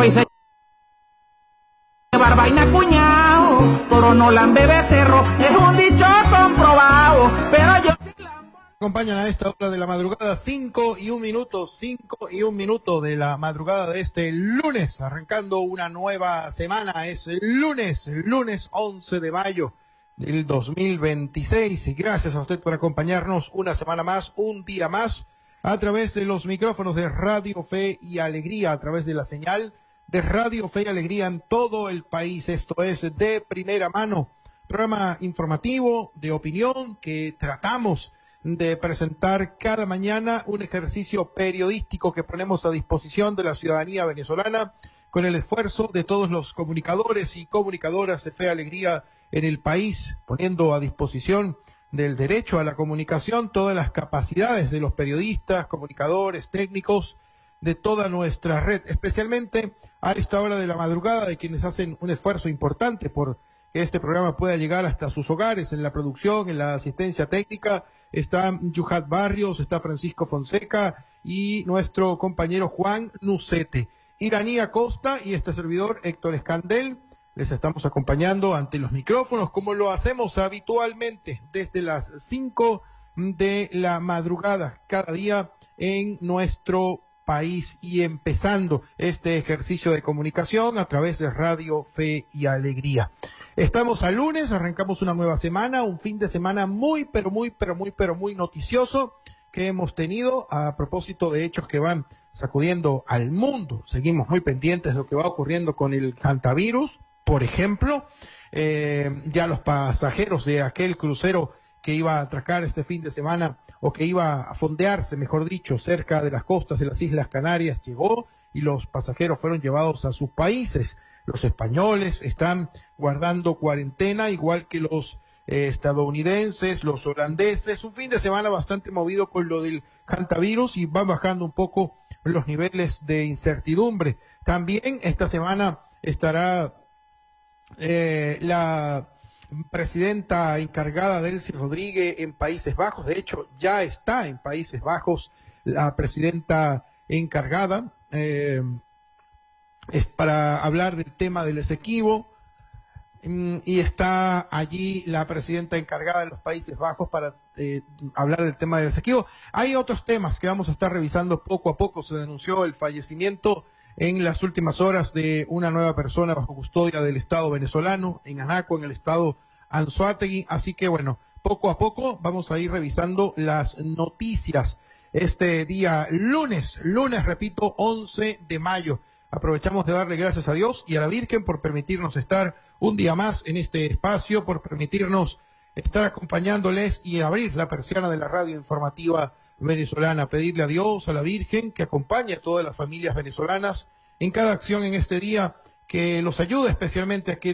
dice Barbaina cuñao, coronó lambe becerro, es un dicho comprobado, pero yo... Acompañan a esta hora de la madrugada, 5:01 de la madrugada de este lunes, arrancando una nueva semana. Es el lunes 11 de mayo del 2026. Y gracias a usted por acompañarnos una semana más, un día más, a través de los micrófonos de Radio Fe y Alegría, a través de la señal de Radio Fe y Alegría en todo el país. Esto es De Primera Mano, programa informativo de opinión que tratamos de presentar cada mañana, un ejercicio periodístico que ponemos a disposición de la ciudadanía venezolana con el esfuerzo de todos los comunicadores y comunicadoras de Fe y Alegría en el país, poniendo a disposición del derecho a la comunicación todas las capacidades de los periodistas, comunicadores, técnicos de toda nuestra red, especialmente a esta hora de la madrugada, de quienes hacen un esfuerzo importante por que este programa pueda llegar hasta sus hogares, en la producción, en la asistencia técnica. Está Yuhat Barrios, está Francisco Fonseca y nuestro compañero Juan Nucete. Iraní Acosta y este servidor Héctor Escandel les estamos acompañando ante los micrófonos, como lo hacemos habitualmente desde las 5 de la madrugada, cada día en nuestro país, y empezando este ejercicio de comunicación a través de Radio Fe y Alegría. Estamos a lunes, arrancamos una nueva semana, un fin de semana muy noticioso que hemos tenido a propósito de hechos que van sacudiendo al mundo. Seguimos muy pendientes de lo que va ocurriendo con el hantavirus, por ejemplo. Ya los pasajeros de aquel crucero que iba a atracar este fin de semana, o que iba a fondearse, mejor dicho, cerca de las costas de las Islas Canarias, llegó y los pasajeros fueron llevados a sus países. Los españoles están guardando cuarentena, igual que los estadounidenses, los holandeses. Un fin de semana bastante movido con lo del hantavirus y van bajando un poco los niveles de incertidumbre. También esta semana estará la presidenta encargada, Delcy Rodríguez, en Países Bajos. De hecho, ya está en Países Bajos la presidenta encargada. Es para hablar del tema del Esequibo, y está allí la presidenta encargada de los Países Bajos para hablar del tema del Esequibo. Hay otros temas que vamos a estar revisando poco a poco. Se denunció el fallecimiento en las últimas horas de una nueva persona bajo custodia del Estado venezolano, en Anaco, en el estado Anzoátegui. Así que bueno, poco a poco vamos a ir revisando las noticias. Este día lunes, repito, 11 de mayo. Aprovechamos de darle gracias a Dios y a la Virgen por permitirnos estar un día más en este espacio, por permitirnos estar acompañándoles y abrir la persiana de la radio informativa venezolana. Pedirle a Dios, a la Virgen, que acompañe a todas las familias venezolanas en cada acción en este día, que los ayude especialmente a que